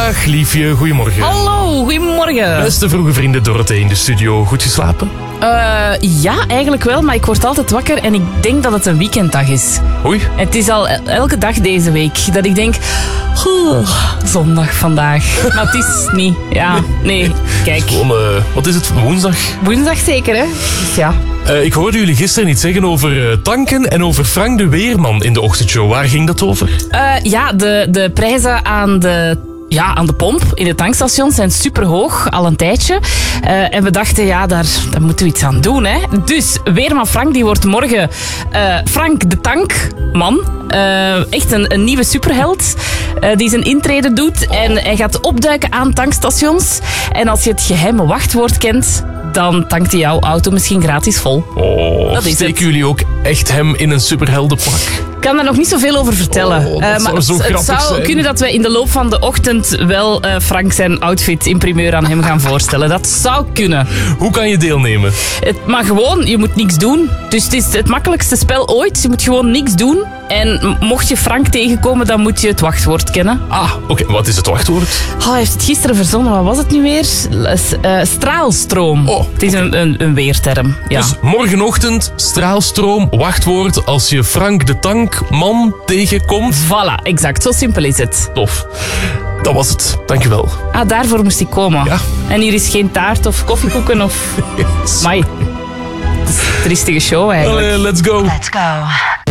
Dag liefje, goedemorgen. Hallo, goedemorgen. Beste vroege vrienden Dorothee in de studio. Goed geslapen? Ja, eigenlijk wel, maar ik word altijd wakker en ik denk dat het een weekenddag is. Oei. Het is al elke dag deze week dat ik denk... zondag vandaag. Maar het is niet. Ja, nee. Kijk. Gewoon, wat is het? Woensdag? Woensdag zeker, hè? Dus ja. Ik hoorde jullie gisteren iets zeggen over tanken en over Frank de Weerman in de ochtendshow. Waar ging dat over? Ja, de prijzen aan de pomp in de tankstations zijn superhoog, al een tijdje. En we dachten, ja, daar moeten we iets aan doen. Hè. Dus Weerman Frank, die wordt morgen Frank de Tankman. Echt een nieuwe superheld die zijn intrede doet. En hij gaat opduiken aan tankstations. En als je het geheime wachtwoord kent, dan tankt hij jouw auto misschien gratis vol. Oh, dat is steken jullie ook echt hem in een superheldenpak? Ik kan daar nog niet zoveel over vertellen. Maar het zou kunnen dat we in de loop van de ochtend wel Frank zijn outfit in primeur aan hem gaan voorstellen. Dat zou kunnen. Hoe kan je deelnemen? Maar gewoon, je moet niks doen. Dus het is het makkelijkste spel ooit. Je moet gewoon niks doen. En mocht je Frank tegenkomen, dan moet je het wachtwoord kennen. Oké. Wat is het wachtwoord? Hij heeft het gisteren verzonnen. Wat was het nu weer? Straalstroom. Het is een weerterm. Ja. Dus morgenochtend, straalstroom, wachtwoord als je Frank de Tankman tegenkomt. Voilà, exact. Zo simpel is het. Tof. Dat was het. Dankjewel. Daarvoor moest ik komen. Ja. En hier is geen taart of koffiekoeken of... Mai. Het is een triestige show eigenlijk. Allee, let's go. Let's go.